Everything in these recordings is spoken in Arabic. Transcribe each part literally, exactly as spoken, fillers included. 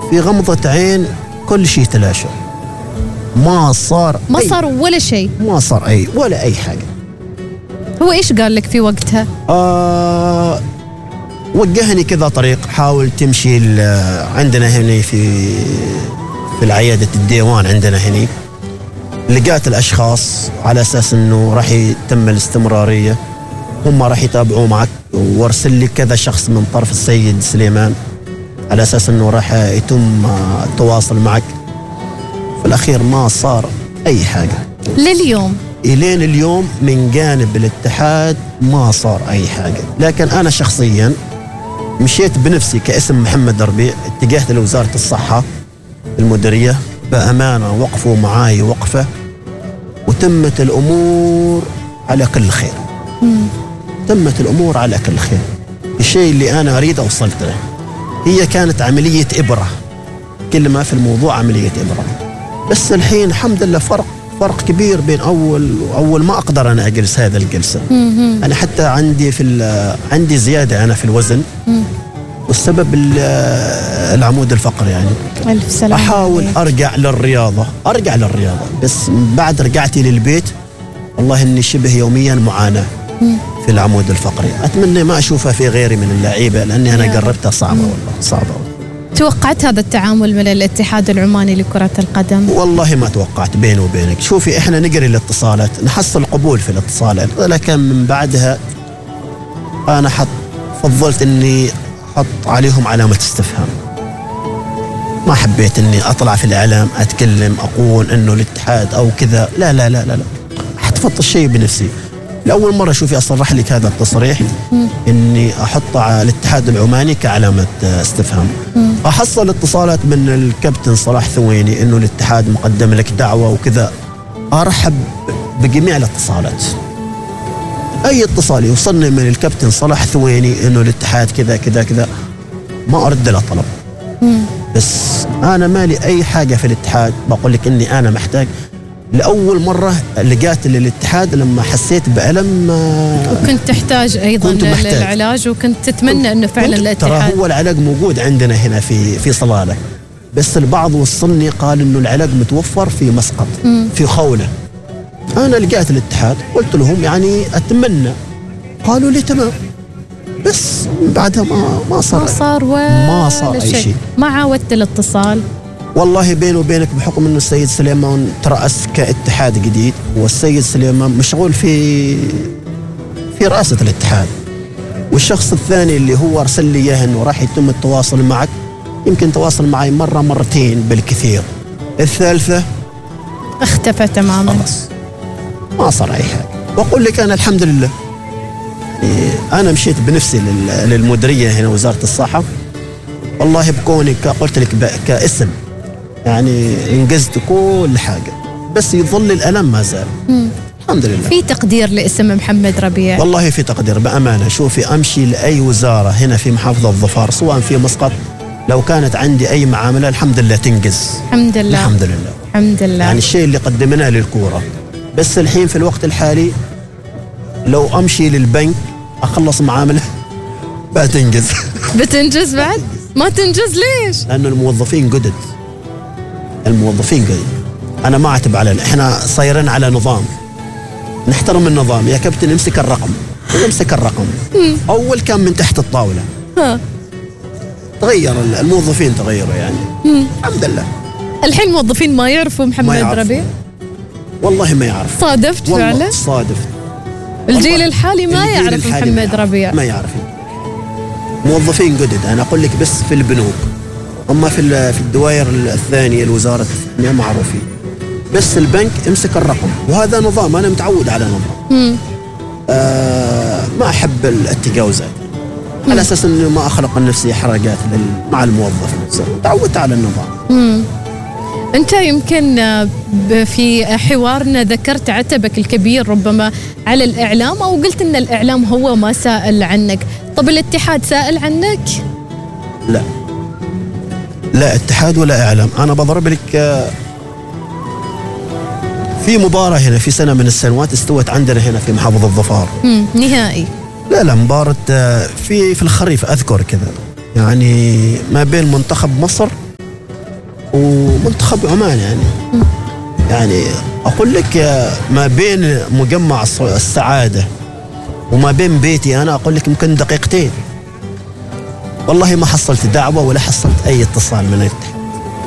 في غمضة عين كل شيء تلاشى، ما صار ما صار ولا شيء، ما صار أي ولا أي حاجة. هو إيش قال لك في وقتها؟ آه وجهني كذا طريق، حاول تمشي عندنا هنا في في العيادة الديوان عندنا هنا، لقيت الأشخاص على أساس أنه راح يتم الاستمرارية، هم راح يتابعوا معك، وارسل لي كذا شخص من طرف السيد سليمان على أساس أنه راح يتم التواصل معك. في الأخير ما صار أي حاجة لليوم، إلين اليوم من جانب الاتحاد ما صار أي حاجة. لكن أنا شخصيا مشيت بنفسي كاسم محمد ربيع، اتجهت لوزارة الصحة المديرية بأمانة، وقفوا معاي وقفة وتمت الأمور على كل خير. مم. تمت الأمور على كل خير. الشيء اللي أنا أريد أوصلت له، هي كانت عملية إبرة، كلمة في الموضوع عملية إبرة. بس الحين الحمد لله فرق فرق كبير بين أول وأول ما أقدر أنا أجلس هذا الجلسة. مم. أنا حتى عندي في عندي زيادة أنا في الوزن، مم. والسبب العمود الفقري يعني. ألف سلامة. أحاول أرجع للرياضة أرجع للرياضة بس بعد رجعتي للبيت والله إني شبه يوميا معاناة في العمود الفقري. أتمنى ما أشوفها في غيري من اللعيبة، لأني أنا جربتها صعبة والله صعبة. توقعت هذا التعامل من الاتحاد العماني لكرة القدم؟ والله ما توقعت بيني وبينك. شوفي إحنا نقري الاتصالات، نحصل قبول في الاتصالات، لكن من بعدها أنا حط فضلت إني أحط عليهم علامة استفهام. ما حبيت إني أطلع في الإعلام أتكلم أقول إنه الاتحاد أو كذا، لا لا لا لا لا، حتفضل الشيء بنفسي. لأول مرة شوفي أصرح لك هذا التصريح مم. إني أحط على الاتحاد العماني كعلامة استفهام. مم. أحصل اتصالات من الكابتن صلاح ثويني إنه الاتحاد مقدم لك دعوة وكذا، أرحب بجميع الاتصالات. أي اتصال يوصلني من الكابتن صلاح ثويني إنه الاتحاد كذا كذا كذا ما أرد له طلب. مم. بس أنا مالي أي حاجة في الاتحاد، بقول لك إني أنا محتاج. لأول مرة لقيت للاتحاد لما حسيت بألم، وكنت تحتاج أيضا للعلاج، وكنت تتمنى أنه فعلا الاتحاد. ترى هو العلاج موجود عندنا هنا في في صلالة، بس البعض وصلني قال إنه العلاج متوفر في مسقط مم. في خولة. أنا لقيت الاتحاد قلت لهم يعني أتمنى، قالوا لي تمام، بس بعدها ما ما صار ما صار ولا ما صار أي شيء. ما عاودت الاتصال. والله بيني وبينك بحكم انه السيد سليمان ترأس كاتحاد جديد، والسيد سليمان مشغول في في رئاسة الاتحاد، والشخص الثاني اللي هو ارسل لي اياه انه راح يتم التواصل معك، يمكن تواصل معي مرة مرتين بالكثير، الثالثة اختفى تماما. خلاص ما صار اي حاجة. واقول لك انا الحمد لله يعني انا مشيت بنفسي للمديرية هنا وزارة الصحة، والله بكوني قلت لك كاسم يعني انجزت كل حاجة، بس يظل الألم ما زال. مم. الحمد لله. في تقدير لاسم محمد ربيع؟ والله في تقدير بأمانة. شوفي أمشي لأي وزارة هنا في محافظة الظفار سواء في مسقط، لو كانت عندي أي معاملة الحمد لله تنجز. الحمد لله الحمد لله الحمد لله. يعني الشيء اللي قدمناه للكورة، بس الحين في الوقت الحالي لو أمشي للبنك أخلص معاملة بتنجز. بتنجز بعد؟ ما تنجز ليش؟ لأن الموظفين جدد، الموظفين قليل. أنا ما أعتب علينا، إحنا صايرين على نظام، نحترم النظام. يا كابتن امسك الرقم، امسك الرقم. أول كان من تحت الطاولة، ها. تغير الموظفين تغيروا يعني. مم. الحمد لله. الحين الموظفين ما يعرفوا محمد ربيع؟ والله ما يعرف. صادفت فعلا؟ صادفت. الجيل الحالي ما الجيل يعرف الحالي محمد ما ربيع. ما يعرف. موظفين جدد، أنا أقول لك بس في البنوك، أما في في الدوائر الثانية الوزارة الثانية معروفين، بس البنك امسك الرقم، وهذا نظام أنا متعود على نظام. آه ما أحب التجاوزات على أساس إنه ما أخلق النفسية حركات مع الموظف نفسه، تعودت على النظام. مم. أنت يمكن في حوارنا ذكرت عتبك الكبير ربما على الإعلام، أو قلت إن الإعلام هو ما سائل عنك. طب الاتحاد سائل عنك؟ لا لا اتحاد ولا إعلام. أنا بضرب لك في مباراة هنا في سنة من السنوات استوت عندنا هنا في محافظة الظفار. مم. نهائي. لا لا مباراة في في الخريف أذكر كذا، يعني ما بين منتخب مصر ومنتخب عمان. يعني يعني أقول لك ما بين مجمع السعادة وما بين بيتي أنا أقول لك يمكن دقيقتين. والله ما حصلت دعوة ولا حصلت أي اتصال من الاتحاد.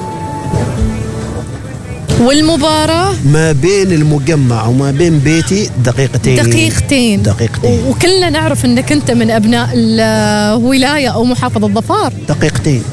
والمباراة ما بين المجمع وما بين بيتي دقيقتين دقيقتين دقيقتين وكلنا نعرف أنك أنت من أبناء الولاية أو محافظة ظفار. دقيقتين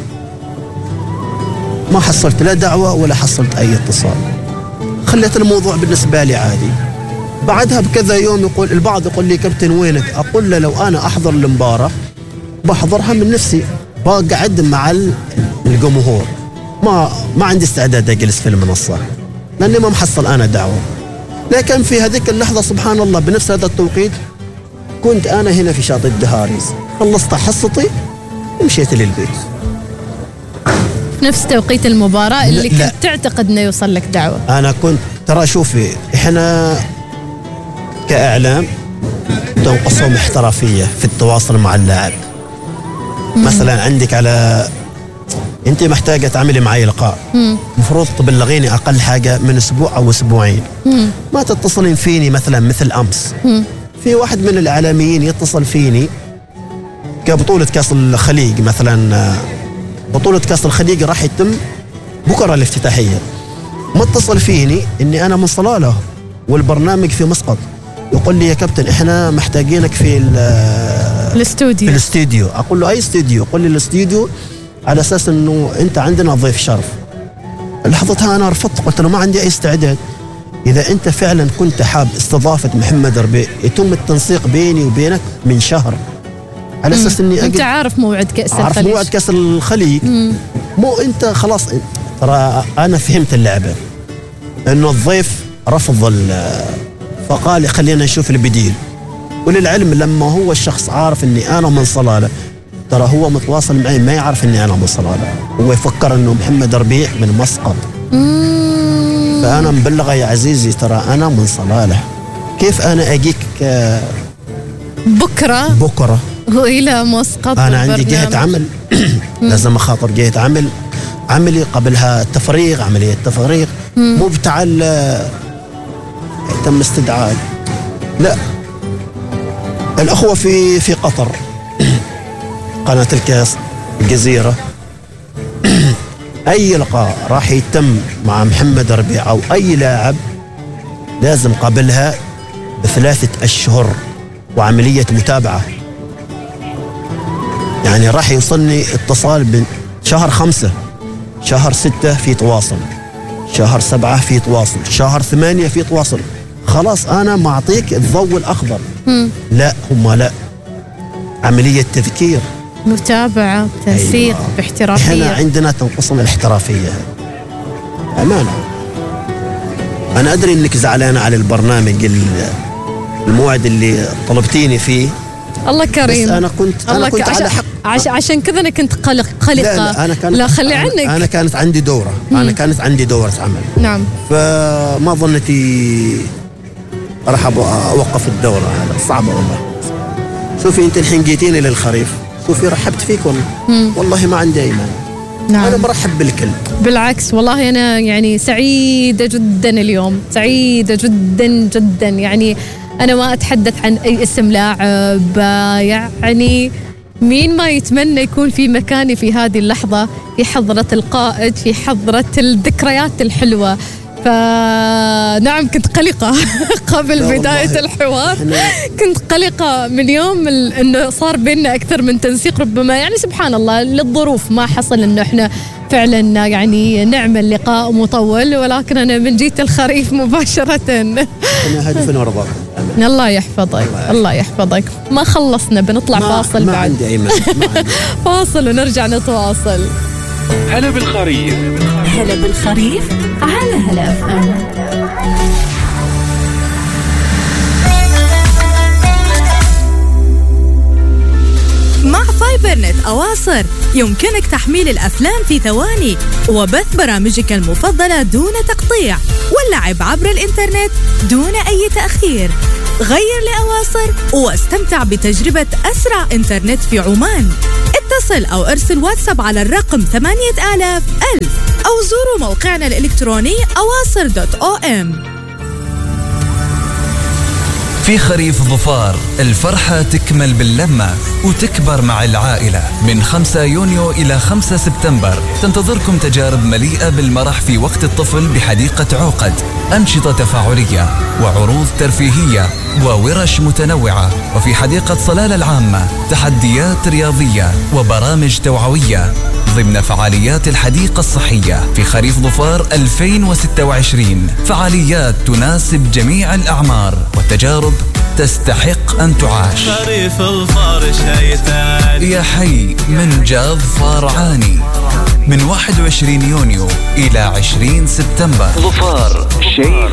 ما حصلت لا دعوة ولا حصلت أي اتصال. خليت الموضوع بالنسبة لي عادي. بعدها بكذا يوم يقول البعض يقول لي كابتن وينك؟ أقول له لو أنا أحضر المباراة بحضرها من نفسي، بقعد مع الجمهور، ما ما عندي استعداد أجلس في المنصة لأني ما محصل أنا دعوة. لكن في هذيك اللحظة سبحان الله بنفس هذا التوقيت كنت أنا هنا في شاطئ الدهاريز، خلصت حصتي ومشيت للبيت. في نفس توقيت المباراة اللي كنت تعتقد أنه يوصل لك دعوة؟ أنا كنت ترى شوفي إحنا كإعلام تنقصهم احترافية في التواصل مع اللاعب. مثلا عندك على انت محتاجة تعملي معي لقاء، مفروض تبلغيني اقل حاجة من اسبوع او اسبوعين. مم. ما تتصلين فيني مثلا مثل امس. مم. في واحد من الاعلاميين يتصل فيني كبطولة كاس الخليج مثلا، بطولة كاس الخليج راح يتم بكرة الافتتاحية، ما اتصل فيني اني انا من صلالة والبرنامج في مسقط، يقول لي يا كابتن احنا محتاجينك في الاستوديو في الاستوديو. اقول له اي استوديو؟ يقول لي الاستوديو على اساس انه انت عندنا ضيف شرف. لحظتها انا رفضت، قلت له ما عندي اي استعداد. اذا انت فعلا كنت حاب استضافه محمد ربيع يتم التنسيق بيني وبينك من شهر على اساس اني انت عارف موعد كاس الخليج، عارف موعد كاس الخليج. مم. مو انت خلاص ترى انا فهمت اللعبه انه الضيف رفض، فقال خلينا نشوف البديل. وللعلم لما هو الشخص عارف اني انا من صلاله، ترى هو متواصل معي ما يعرف اني انا من صلاله، هو يفكر انه محمد ربيع من مسقط. مم. فانا مبلغه يا عزيزي ترى انا من صلاله، كيف انا اجيك بكره بكره والى مسقط؟ انا عندي جهه عمل لازم اخاطر جهه عمل، عملي قبلها التفريغ، عمليه تفريغ، مو بتعال تم استدعاء. لا، الأخوة في في قطر قناة الكاس الجزيرة أي لقاء راح يتم مع محمد ربيع أو أي لاعب لازم قبلها بثلاثة أشهر وعملية متابعة. يعني راح يوصلني اتصال بشهر خمسة، شهر ستة في تواصل، شهر سبعة في تواصل، شهر ثمانية في تواصل. خلاص أنا معطيك الضوء الأخضر. مم. لا هم لا، عملية تذكير، متابعة، تنسيق. أيوة. باحترافية. احنا عندنا تنقصنا الاحترافية أمانة. أنا أدري أنك زعلانة على البرنامج الموعد اللي طلبتيني فيه. الله كريم. بس أنا كنت أنا الله كنت ك... على حق. عش... عشان كذا أنا كنت قلق قلقة. لا, لا, أنا كانت لا خلي أنا عنك. أنا كانت عندي دورة. مم. أنا كانت عندي دورة عمل. نعم. فما ظنتي راح أوقف الدورة، هذا صعبة والله. شوفي أنت الحين جيتيني للخريف، شوفي رحبت فيك والله. مم. والله ما عندي أي مانع. نعم. أنا برحب بالكل. بالعكس والله أنا يعني سعيدة جدا اليوم، سعيدة جدا جدا. يعني أنا ما أتحدث عن أي اسم لاعب، يعني مين ما يتمنى يكون في مكاني في هذه اللحظة، في حضرة القائد، في حضرة الذكريات الحلوة. فنعم كنت قلقة قبل بداية الحوار، كنت قلقة من يوم أنه صار بيننا أكثر من تنسيق ربما، يعني سبحان الله للظروف ما حصل أنه إحنا فعلا يعني نعمل لقاء مطول، ولكن أنا من جيت الخريف مباشرة أنا هدف ورضاك. الله يحفظك، الله يحفظك. ما خلصنا، بنطلع ما فاصل ما بعد. عندي أي ما عندي. فاصل ونرجع نتواصل. هلا بالخريف، هلا بالخريف على هلا اف ام. مع فايبرنت أواصر يمكنك تحميل الأفلام في ثواني وبث برامجك المفضلة دون تقطيع واللعب عبر الإنترنت دون أي تأخير. غير لأواصر واستمتع بتجربة أسرع إنترنت في عمان. اتصل أو ارسل واتساب على الرقم ثمانية آلاف ألف أو زوروا موقعنا الإلكتروني أواصر دوت أو إم. في خريف ظفار الفرحة تكمل باللمة وتكبر مع العائلة. من خمسة يونيو إلى خمسة سبتمبر تنتظركم تجارب مليئة بالمرح في وقت الطفل بحديقة عوقد، أنشطة تفاعلية وعروض ترفيهية وورش متنوعة. وفي حديقة صلالة العامة تحديات رياضية وبرامج توعوية ضمن فعاليات الحديقة الصحية في خريف ظفار ألفين وستة وعشرين. فعاليات تناسب جميع الأعمار والتجارب تستحق أن تعاش. خريف ظفار شيطان يا حي من جاذ فارعاني من واحد وعشرين يونيو إلى عشرين سبتمبر. ظفار شيء